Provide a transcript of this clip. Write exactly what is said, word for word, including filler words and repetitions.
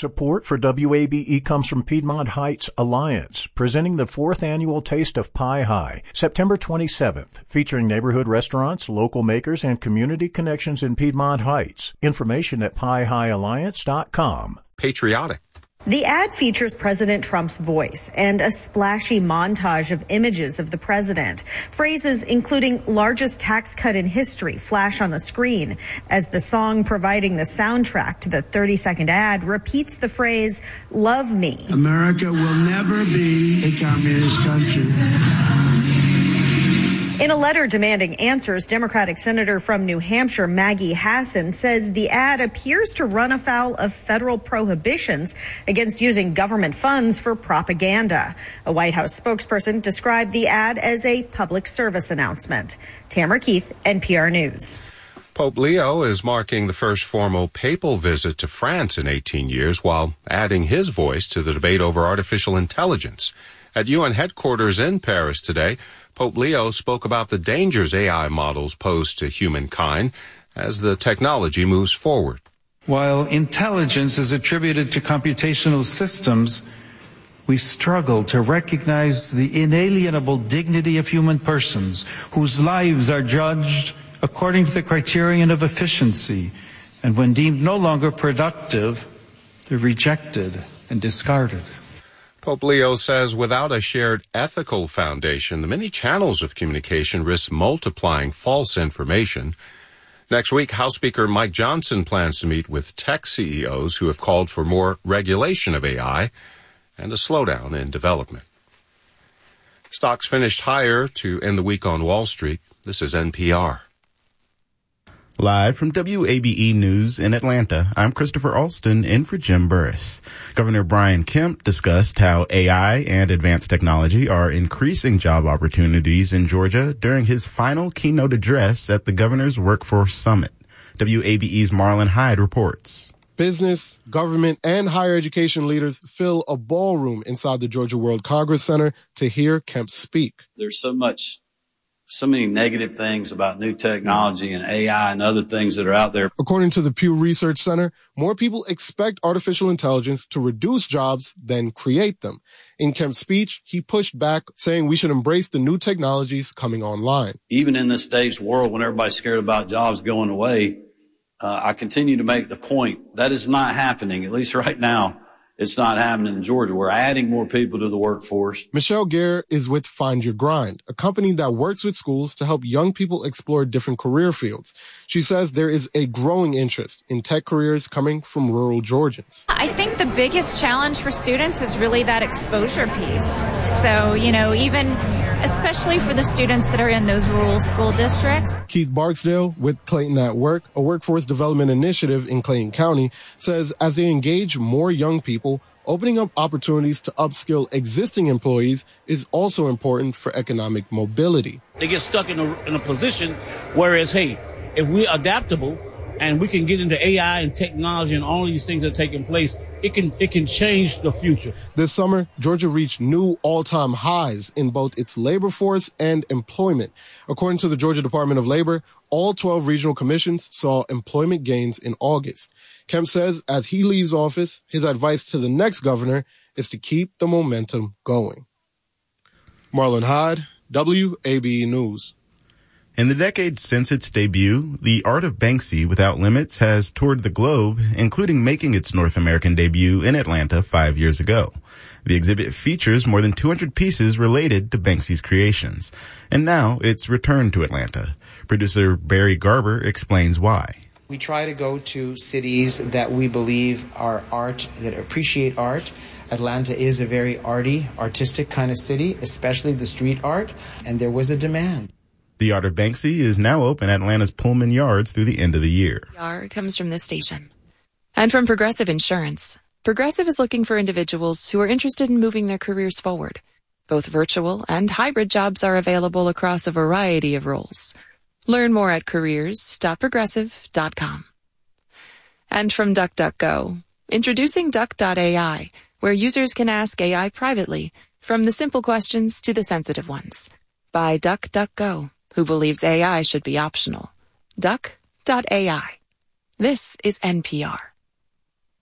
Support for W A B E comes from Piedmont Heights Alliance, presenting the fourth annual Taste of Pie High, September twenty-seventh, featuring neighborhood restaurants, local makers, and community connections in Piedmont Heights. Information at pie high alliance dot com. Patriotic. The ad features President Trump's voice and a splashy montage of images of the president. Phrases including largest tax cut in history flash on the screen as the song providing the soundtrack to the thirty-second ad repeats the phrase, "Love me." America will never be a communist country. In a letter demanding answers, Democratic Senator from New Hampshire, Maggie Hassan, says the ad appears to run afoul of federal prohibitions against using government funds for propaganda. A White House spokesperson described the ad as a public service announcement. Tamara Keith, N P R News. Pope Leo is marking the first formal papal visit to France in eighteen years while adding his voice to the debate over artificial intelligence. At U N headquarters in Paris today, Pope Leo spoke about the dangers A I models pose to humankind as the technology moves forward. While intelligence is attributed to computational systems, we struggle to recognize the inalienable dignity of human persons whose lives are judged according to the criterion of efficiency, and when deemed no longer productive, they're rejected and discarded. Pope Leo says without a shared ethical foundation, the many channels of communication risk multiplying false information. Next week, House Speaker Mike Johnson plans to meet with tech C E Os who have called for more regulation of A I and a slowdown in development. Stocks finished higher to end the week on Wall Street. This is N P R. Live from W A B E News in Atlanta, I'm Christopher Alston in for Jim Burris. Governor Brian Kemp discussed how A I and advanced technology are increasing job opportunities in Georgia during his final keynote address at the Governor's Workforce Summit. W A B E's Marlon Hyde reports. Business, government, and higher education leaders fill a ballroom inside the Georgia World Congress Center to hear Kemp speak. There's so much So many negative things about new technology and A I and other things that are out there. According to the Pew Research Center, more people expect artificial intelligence to reduce jobs than create them. In Kemp's speech, he pushed back, saying we should embrace the new technologies coming online. Even in this staged world, when everybody's scared about jobs going away, uh, I continue to make the point that is not happening, at least right now. It's not happening in Georgia. We're adding more people to the workforce. Michelle Gare is with Find Your Grind, a company that works with schools to help young people explore different career fields. She says there is a growing interest in tech careers coming from rural Georgians. I think the biggest challenge for students is really that exposure piece. So, you know, even especially for the students that are in those rural school districts. Keith Barksdale with Clayton at Work, a workforce development initiative in Clayton County, says as they engage more young people, opening up opportunities to upskill existing employees is also important for economic mobility. They get stuck in a, in a position whereas, hey, if we're adaptable and we can get into A I and technology and all these things that are taking place, it can it can change the future. This summer, Georgia reached new all-time highs in both its labor force and employment. According to the Georgia Department of Labor, all twelve regional commissions saw employment gains in August. Kemp says as he leaves office, his advice to the next governor is to keep the momentum going. Marlon Hyde, W A B E News. In the decades since its debut, The Art of Banksy Without Limits has toured the globe, including making its North American debut in Atlanta five years ago. The exhibit features more than two hundred pieces related to Banksy's creations, and now it's returned to Atlanta. Producer Barry Garber explains why. We try to go to cities that we believe are art, that appreciate art. Atlanta is a very arty, artistic kind of city, especially the street art, and there was a demand. The Art of Banksy is now open at Atlanta's Pullman Yards through the end of the year. R comes from this station. And from Progressive Insurance. Progressive is looking for individuals who are interested in moving their careers forward. Both virtual and hybrid jobs are available across a variety of roles. Learn more at careers dot progressive dot com. And from DuckDuckGo. Introducing Duck dot A I, where users can ask A I privately, from the simple questions to the sensitive ones. By DuckDuckGo, who believes A I should be optional. Duck dot A I. This is N P R.